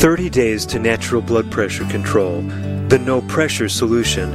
30 Days to Natural Blood Pressure Control, the no-pressure solution.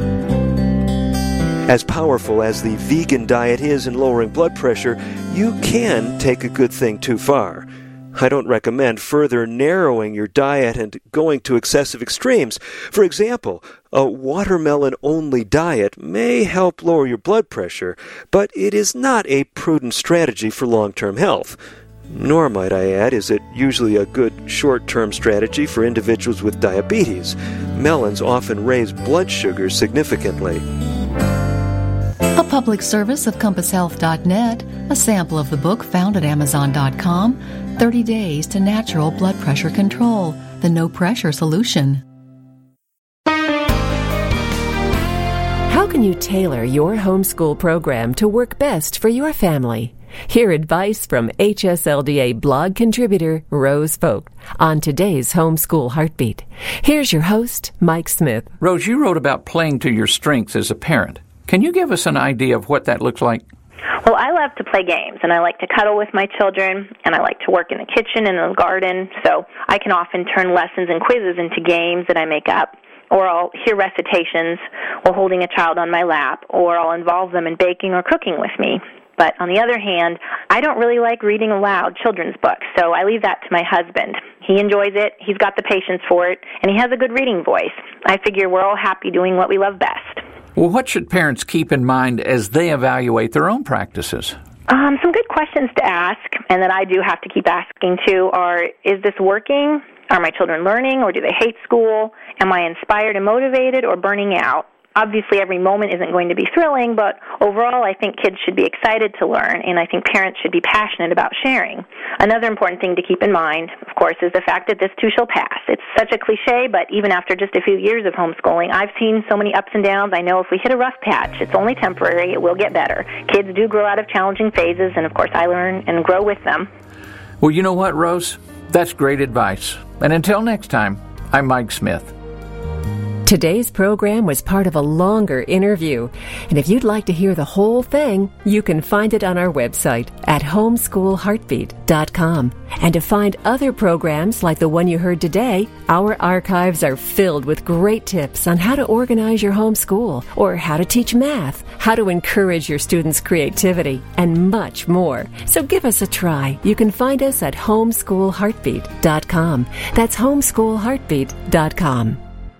As powerful as the vegan diet is in lowering blood pressure, you can take a good thing too far. I don't recommend further narrowing your diet and going to excessive extremes. For example, a watermelon-only diet may help lower your blood pressure, but it is not a prudent strategy for long-term health. Nor, might I add, is it usually a good short-term strategy for individuals with diabetes. Melons often raise blood sugar significantly. A public service of CompassHealth.net, a sample of the book found at Amazon.com, 30 Days to Natural Blood Pressure Control, the no-pressure solution. How can you tailor your homeschool program to work best for your family? Hear advice from HSLDA blog contributor Rose Folk on today's Homeschool Heartbeat. Here's your host, Mike Smith. Rose, you wrote about playing to your strengths as a parent. Can you give us an idea of what that looks like? Well, I love to play games, and I like to cuddle with my children, and I like to work in the kitchen and in the garden, so I can often turn lessons and quizzes into games that I make up. Or I'll hear recitations while holding a child on my lap, or I'll involve them in baking or cooking with me. But on the other hand, I don't really like reading aloud children's books, so I leave that to my husband. He enjoys it, he's got the patience for it, and he has a good reading voice. I figure we're all happy doing what we love best. Well, what should parents keep in mind as they evaluate their own practices? Some good questions to ask, and that I do have to keep asking too, are, is this working? Are my children learning, or do they hate school? Am I inspired and motivated, or burning out? Obviously, every moment isn't going to be thrilling, but overall, I think kids should be excited to learn, and I think parents should be passionate about sharing. Another important thing to keep in mind, of course, is the fact that this too shall pass. It's such a cliche, but even after just a few years of homeschooling, I've seen so many ups and downs. I know if we hit a rough patch, it's only temporary. It will get better. Kids do grow out of challenging phases, and of course, I learn and grow with them. Well, you know what, Rose? That's great advice. And until next time, I'm Mike Smith. Today's program was part of a longer interview, and if you'd like to hear the whole thing, you can find it on our website at homeschoolheartbeat.com. And to find other programs like the one you heard today, our archives are filled with great tips on how to organize your homeschool, or how to teach math, how to encourage your students' creativity, and much more. So give us a try. You can find us at homeschoolheartbeat.com. That's homeschoolheartbeat.com.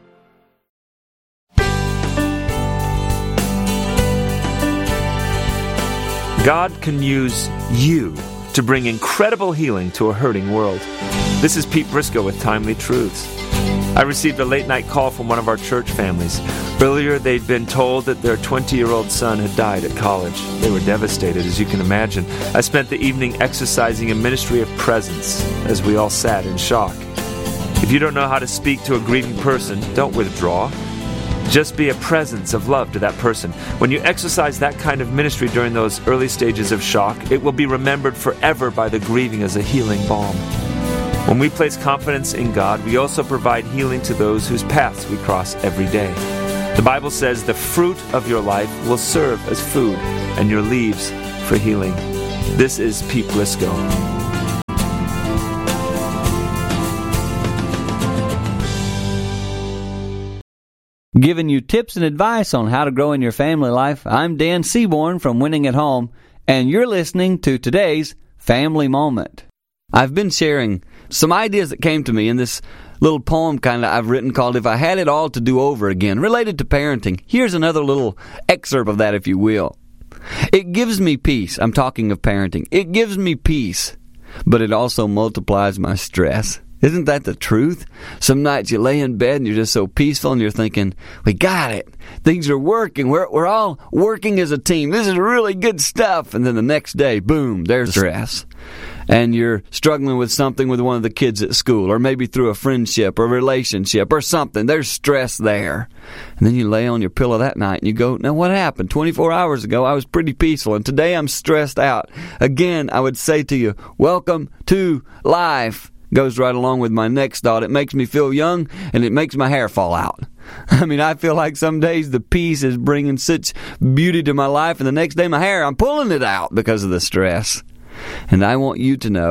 God can use you to bring incredible healing to a hurting world. This is Pete Briscoe with Timely Truths. I received a late-night call from one of our church families. Earlier, they'd been told that their 20-year-old son had died at college. They were devastated, as you can imagine. I spent the evening exercising a ministry of presence as we all sat in shock. If you don't know how to speak to a grieving person, don't withdraw. Just be a presence of love to that person. When you exercise that kind of ministry during those early stages of shock, it will be remembered forever by the grieving as a healing balm. When we place confidence in God, we also provide healing to those whose paths we cross every day. The Bible says the fruit of your life will serve as food, and your leaves for healing. This is Pete Briscoe. Giving you tips and advice on how to grow in your family life, I'm Dan Seaborn from Winning at Home, and you're listening to today's Family Moment. I've been sharing some ideas that came to me in this little poem I've written called If I Had It All to Do Over Again, related to parenting. Here's another little excerpt of that, if you will. It gives me peace. I'm talking of parenting. It gives me peace, but it also multiplies my stress. Isn't that the truth? Some nights you lay in bed and you're just so peaceful and you're thinking, we got it. Things are working. We're all working as a team. This is really good stuff. And then the next day, boom, there's stress. And you're struggling with something with one of the kids at school, or maybe through a friendship or relationship or something. There's stress there. And then you lay on your pillow that night and you go, now what happened? 24 hours ago I was pretty peaceful, and today I'm stressed out. Again, I would say to you, welcome to life. Goes right along with my next thought. It makes me feel young, and it makes my hair fall out. I mean, I feel like some days the peace is bringing such beauty to my life, and the next day my hair, I'm pulling it out because of the stress. And I want you to know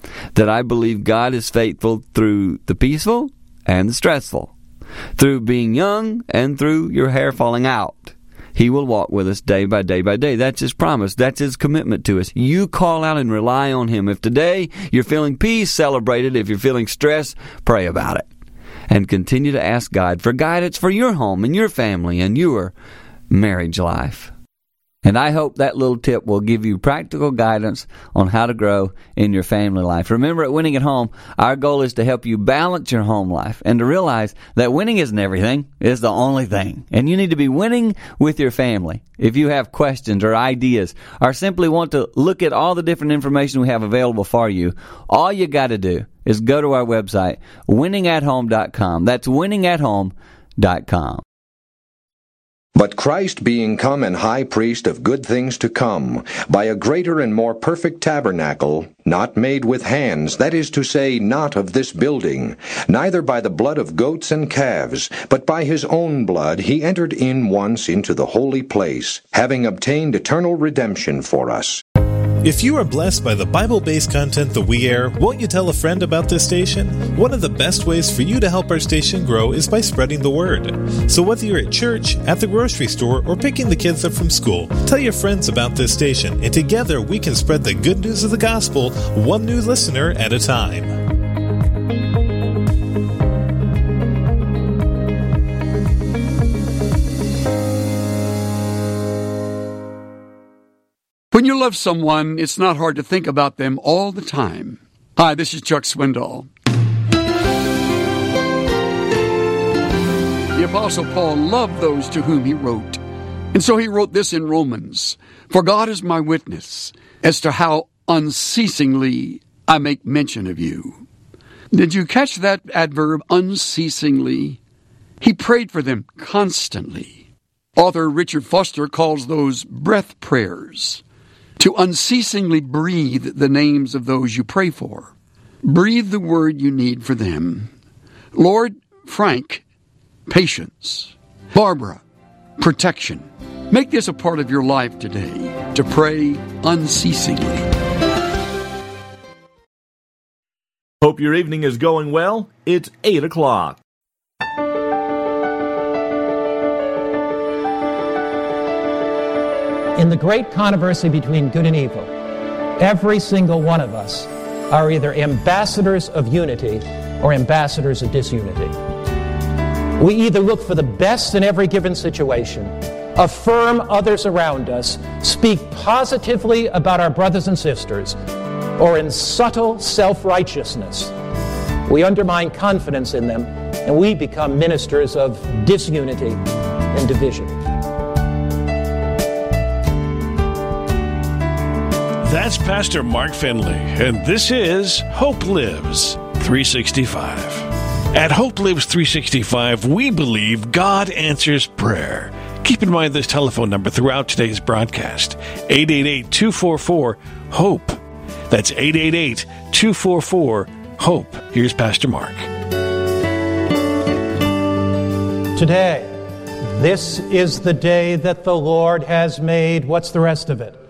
that I believe God is faithful through the peaceful and the stressful, through being young and through your hair falling out. He will walk with us day by day by day. That's His promise. That's His commitment to us. You call out and rely on Him. If today you're feeling peace, celebrate it. If you're feeling stress, pray about it. And continue to ask God for guidance for your home and your family and your marriage life. And I hope that little tip will give you practical guidance on how to grow in your family life. Remember, at Winning at Home, our goal is to help you balance your home life and to realize that winning isn't everything, it's the only thing. And you need to be winning with your family. If you have questions or ideas or simply want to look at all the different information we have available for you, all you got to do is go to our website, winningathome.com. That's winningathome.com. But Christ being come and high priest of good things to come, by a greater and more perfect tabernacle, not made with hands, that is to say, not of this building, neither by the blood of goats and calves, but by his own blood he entered in once into the holy place, having obtained eternal redemption for us. If you are blessed by the Bible-based content that we air, won't you tell a friend about this station? One of the best ways for you to help our station grow is by spreading the word. So whether you're at church, at the grocery store, or picking the kids up from school, tell your friends about this station, and together we can spread the good news of the gospel, one new listener at a time. When you love someone, it's not hard to think about them all the time. Hi, this is Chuck Swindoll. The Apostle Paul loved those to whom he wrote. And so he wrote this in Romans, "For God is my witness as to how unceasingly I make mention of you." Did you catch that adverb, unceasingly? He prayed for them constantly. Author Richard Foster calls those breath prayers. To unceasingly breathe the names of those you pray for. Breathe the word you need for them. Lord, Frank, patience. Barbara, protection. Make this a part of your life today, to pray unceasingly. Hope your evening is going well. It's 8 o'clock. In the great controversy between good and evil, every single one of us are either ambassadors of unity or ambassadors of disunity. We either look for the best in every given situation, affirm others around us, speak positively about our brothers and sisters, or in subtle self-righteousness, we undermine confidence in them and we become ministers of disunity and division. That's Pastor Mark Finley, and this is Hope Lives 365. At Hope Lives 365, we believe God answers prayer. Keep in mind this telephone number throughout today's broadcast, 888-244-HOPE. That's 888-244-HOPE. Here's Pastor Mark. Today, this is the day that the Lord has made. What's the rest of it?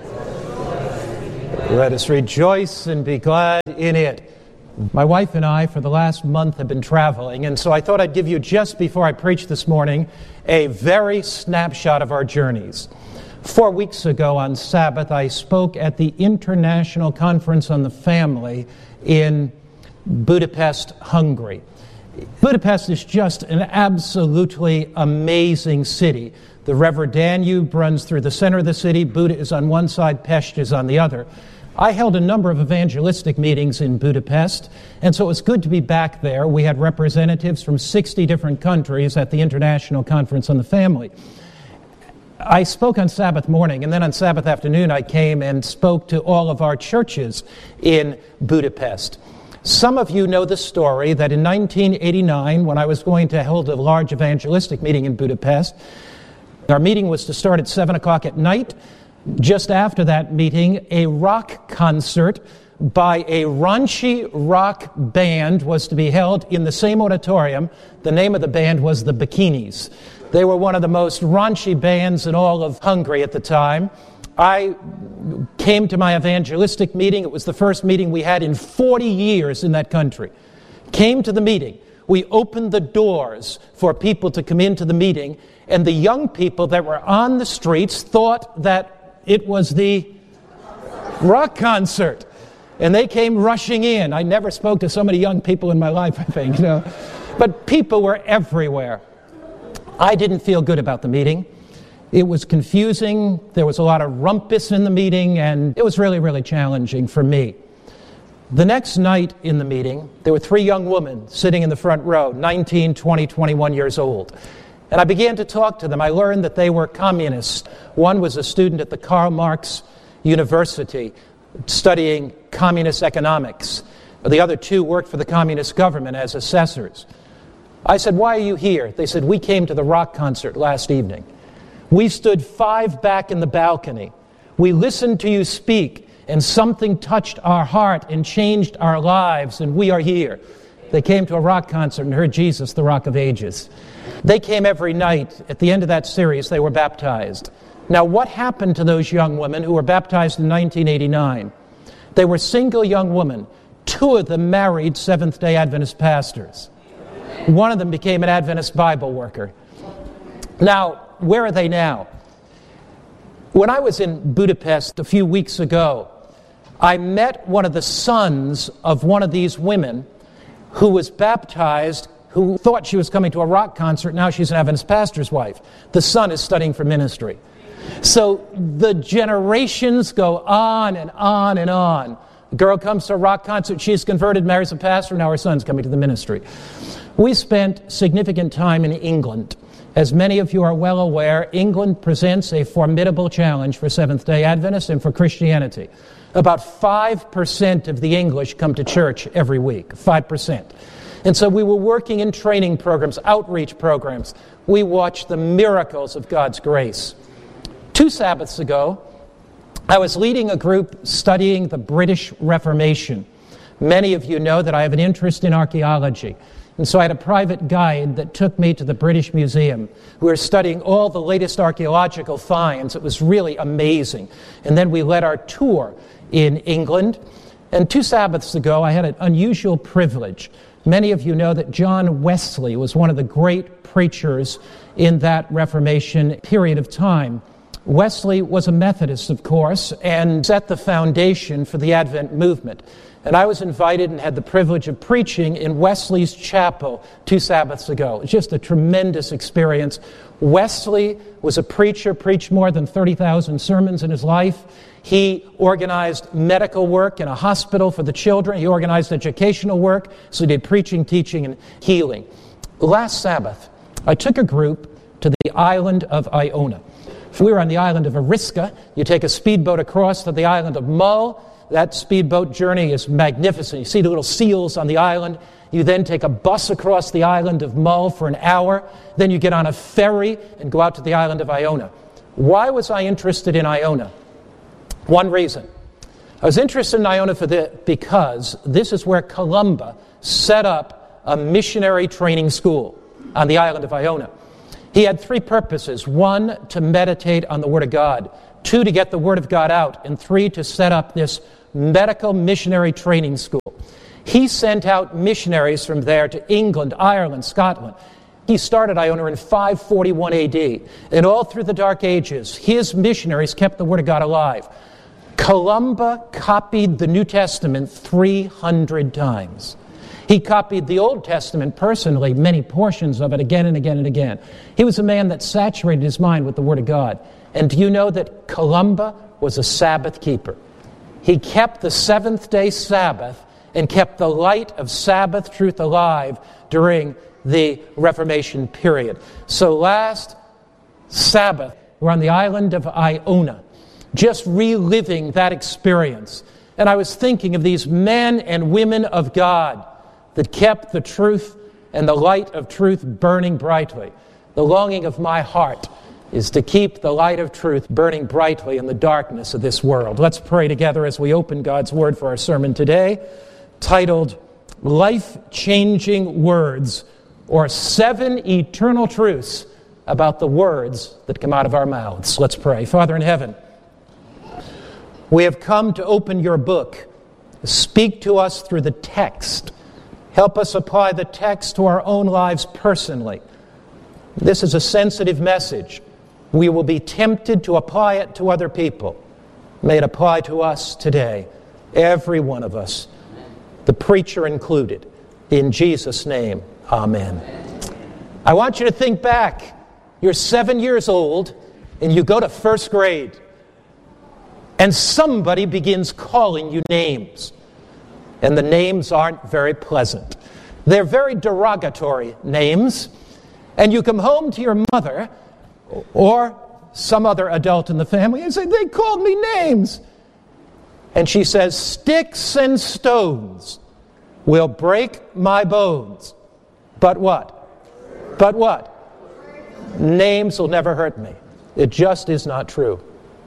Let us rejoice and be glad in it. My wife and I, for the last month, have been traveling, and so I thought I'd give you, just before I preach this morning, a very snapshot of our journeys. 4 weeks ago on Sabbath, I spoke at the International Conference on the Family in Budapest, Hungary. Budapest is just an absolutely amazing city. The River Danube runs through the center of the city. Buda is on one side, Pest is on the other. I held a number of evangelistic meetings in Budapest, and so it was good to be back there. We had representatives from 60 different countries at the International Conference on the Family. I spoke on Sabbath morning, and then on Sabbath afternoon I came and spoke to all of our churches in Budapest. Some of you know the story that in 1989, when I was going to hold a large evangelistic meeting in Budapest, our meeting was to start at 7 o'clock at night. Just after that meeting, a rock concert by a raunchy rock band was to be held in the same auditorium. The name of the band was the Bikinis. They were one of the most raunchy bands in all of Hungary at the time. I came to my evangelistic meeting. It was the first meeting we had in 40 years in that country. Came to the meeting. We opened the doors for people to come into the meeting, and the young people that were on the streets thought that it was the rock concert. And they came rushing in. I never spoke to so many young people in my life, I think. But people were everywhere. I didn't feel good about the meeting. It was confusing. There was a lot of rumpus in the meeting, and it was really, really challenging for me. The next night in the meeting, there were 3 young women sitting in the front row, 19, 20, 21 years old. And I began to talk to them. I learned that they were communists. One was a student at the Karl Marx University studying communist economics. The other 2 worked for the communist government as assessors. I said, "Why are you here?" They said, "We came to the rock concert last evening. We stood 5 back in the balcony. We listened to you speak, and something touched our heart and changed our lives, and we are here." They came to a rock concert and heard Jesus, the Rock of Ages. They came every night. At the end of that series, they were baptized. Now, what happened to those young women who were baptized in 1989? They were single young women. 2 of them married Seventh-day Adventist pastors. One of them became an Adventist Bible worker. Now, where are they now? When I was in Budapest a few weeks ago, I met one of the sons of one of these women who was baptized, who thought she was coming to a rock concert. Now she's an Adventist pastor's wife. The son is studying for ministry. So the generations go on and on and on. The girl comes to a rock concert, she's converted, marries a pastor, now her son's coming to the ministry. We spent significant time in England. As many of you are well aware, England presents a formidable challenge for Seventh-day Adventists and for Christianity. About 5% of the English come to church every week, 5%. And so we were working in training programs, outreach programs. We watched the miracles of God's grace. 2 Sabbaths ago, I was leading a group studying the British Reformation. Many of you know that I have an interest in archaeology. And so I had a private guide that took me to the British Museum. We were studying all the latest archaeological finds. It was really amazing. And then we led our tour in England. And 2 Sabbaths ago, I had an unusual privilege. Many of you know that John Wesley was one of the great preachers in that Reformation period of time. Wesley was a Methodist, of course, and set the foundation for the Advent movement. And I was invited and had the privilege of preaching in Wesley's chapel 2 Sabbaths ago. It's just a tremendous experience. Wesley was a preacher, preached more than 30,000 sermons in his life. He organized medical work in a hospital for the children. He organized educational work, so he did preaching, teaching, and healing. Last Sabbath, I took a group to the island of Iona. If we were on the island of Ariska, you take a speedboat across to the island of Mull. That speedboat journey is magnificent. You see the little seals on the island. You then take a bus across the island of Mull for an hour. Then you get on a ferry and go out to the island of Iona. Why was I interested in Iona? One reason. I was interested in Iona because this is where Columba set up a missionary training school on the island of Iona. He had 3 purposes. 1, to meditate on the Word of God. 2, to get the Word of God out. And 3, to set up this medical missionary training school. He sent out missionaries from there to England, Ireland, Scotland. He started Iona in 541 AD. And all through the Dark Ages, his missionaries kept the Word of God alive. Columba copied the New Testament 300 times. He copied the Old Testament personally, many portions of it, again and again and again. He was a man that saturated his mind with the Word of God. And do you know that Columba was a Sabbath keeper? He kept the seventh-day Sabbath and kept the light of Sabbath truth alive during the Reformation period. So last Sabbath, we're on the island of Iona, just reliving that experience. And I was thinking of these men and women of God that kept the truth and the light of truth burning brightly. The longing of my heart is to keep the light of truth burning brightly in the darkness of this world. Let's pray together as we open God's Word for our sermon today, titled Life-Changing Words, or 7 Eternal Truths about the words that come out of our mouths. Let's pray. Father in heaven, We have come to open your book. Speak to us through the text. Help us apply the text to our own lives personally. This is a sensitive message. We will be tempted to apply it to other people. May it apply to us today, every one of us, the preacher included. In Jesus' name, amen. I want you to think back. You're 7 years old, and you go to first grade, and somebody begins calling you names. And the names aren't very pleasant. They're very derogatory names. And you come home to your mother or some other adult in the family and say, they called me names. And she says, sticks and stones will break my bones. But what? But what? Names will never hurt me. It just is not true.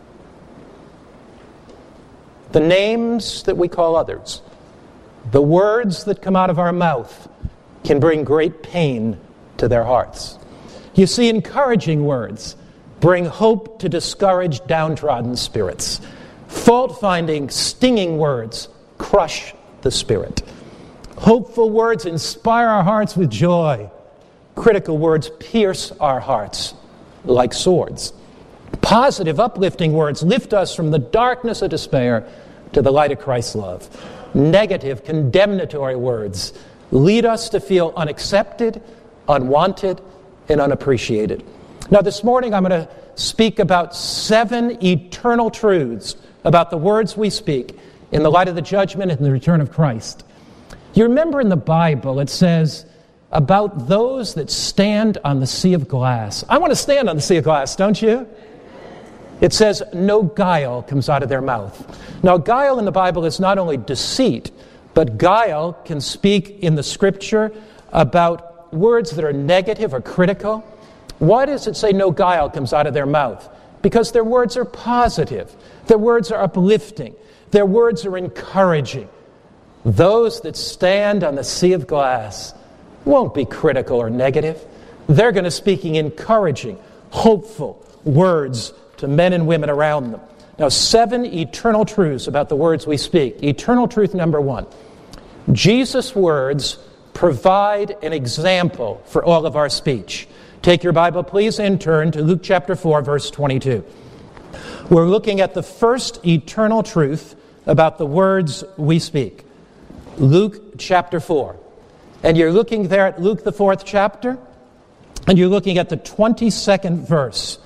The names that we call others, the words that come out of our mouth, can bring great pain to their hearts. You see, encouraging words bring hope to discouraged, downtrodden spirits. Fault-finding, stinging words crush the spirit. Hopeful words inspire our hearts with joy. Critical words pierce our hearts like swords. Positive, uplifting words lift us from the darkness of despair to the light of Christ's love. Negative, condemnatory words lead us to feel unaccepted, unwanted, and unappreciated. Now, this morning I'm going to speak about 7 eternal truths about the words we speak in the light of the judgment and the return of Christ. You remember in the Bible it says about those that stand on the sea of glass. I want to stand on the sea of glass, don't you? It says no guile comes out of their mouth. Now, guile in the Bible is not only deceit, but guile can speak in the Scripture about words that are negative or critical. Why does it say no guile comes out of their mouth? Because their words are positive. Their words are uplifting. Their words are encouraging. Those that stand on the sea of glass won't be critical or negative. They're going to speak encouraging, hopeful words to men and women around them. Now, 7 eternal truths about the words we speak. Eternal truth number 1. Jesus' words provide an example for all of our speech. Take your Bible, please, and turn to Luke chapter 4, verse 22. We're looking at the first eternal truth about the words we speak. Luke chapter 4. And you're looking there at Luke the 4th chapter, and you're looking at the 22nd verse.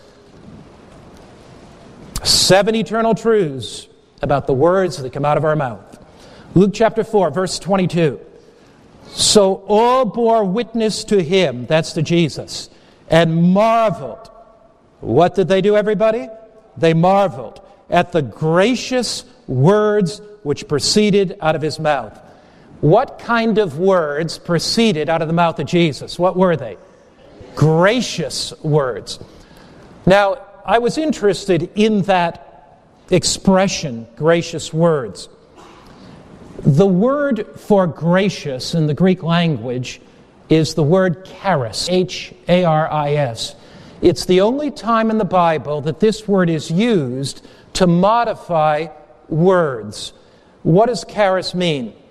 7 eternal truths about the words that come out of our mouth. Luke chapter 4, verse 22. So all bore witness to him, that's to Jesus, and marveled. What did they do, everybody? They marveled at the gracious words which proceeded out of his mouth. What kind of words proceeded out of the mouth of Jesus? What were they? Gracious words. Now, I was interested in that expression, gracious words. The word for gracious in the Greek language is the word charis, H-A-R-I-S. It's the only time in the Bible that this word is used to modify words. What does charis mean?